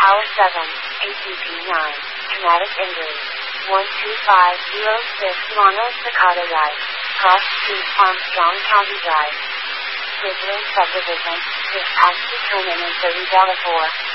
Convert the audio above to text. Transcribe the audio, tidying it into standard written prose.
Tower 7, ACP 9, traumatic injury. 12506 Mono Cicada Drive, Cross Street, Armstrong County Drive. Sizzling subdivision, dispatch to turn in $30 for.